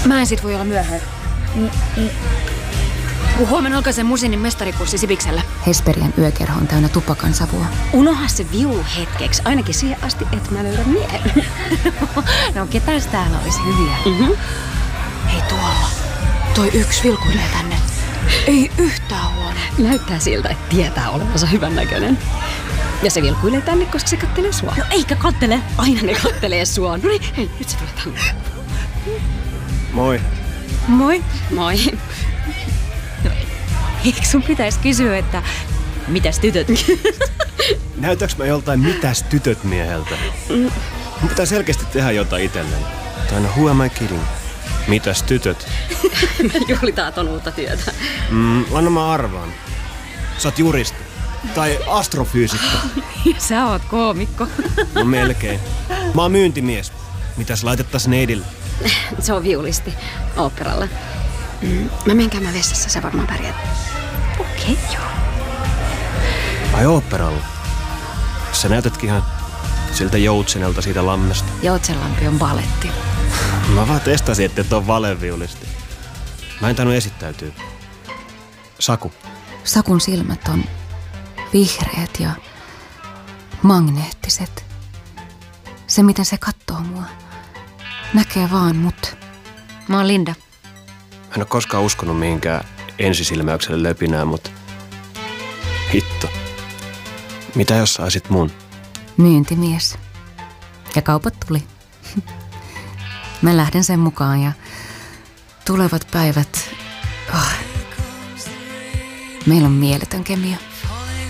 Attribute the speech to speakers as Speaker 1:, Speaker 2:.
Speaker 1: Mä en sit voi olla myöhään. Huomenna alkaa sen Musinin mestarikurssi Sibiksellä.
Speaker 2: Hesperian yökerho on täynnä tupakan savua.
Speaker 3: Unoha se viulu hetkeksi, ainakin siihen asti, että mä löydän miehen.
Speaker 1: No ketäs täällä olisi hyviä? Hei tuolla. Toi yksi vilkuilee tänne. Ei yhtään huono.
Speaker 3: Näyttää siltä, että tietää olevansa hyvännäköinen. Ja se vilkuilee tänne, koska se kattelee sua.
Speaker 1: No eikä kattele.
Speaker 3: Aina ne kattelee sua. No niin, hei, nyt se tulee tänne.
Speaker 4: Moi.
Speaker 1: Moi.
Speaker 3: Moi.
Speaker 1: Eikö sun pitäisi kysyä, että mitäs tytöt?
Speaker 4: Näytäks mä joltain mitäs tytöt mieheltä? Mun pitää selkeästi tehdä jotain itselleen. Tai no, who am I kidding? Mitäs tytöt?
Speaker 3: Me juhlitaan ton uutta työtä.
Speaker 4: Anna mä arvaan. Sä oot juristi. Tai astrofyysikko.
Speaker 1: Sä oot koomikko.
Speaker 4: No melkein. Mä oon myyntimies. Mitäs laitettais neidille?
Speaker 3: Se on viulisti oopperalla. Mä menen käymään vessassa, sä varmaan pärjät.
Speaker 1: Okei, joo.
Speaker 4: Ai oopperalla? Sä näytätkin ihan siltä joutsenelta siitä lammesta.
Speaker 1: Joutsenlampi on baletti.
Speaker 4: Mä vaan testasin, että et oo valeviulisti. Mä en tainnut esittäytyä. Saku.
Speaker 2: Sakun silmät on vihreät ja magneettiset. Se, miten se katsoo mua, näkee vaan mut.
Speaker 1: Mä oon Linda.
Speaker 4: Mä en oo koskaan uskonut mihinkään ensisilmäykselle löpinää, mut hitto. Mitä jos saisit mun?
Speaker 2: Myyntimies. Ja kaupat tuli. Mä lähden sen mukaan ja tulevat päivät. Meillä on mieletön kemia.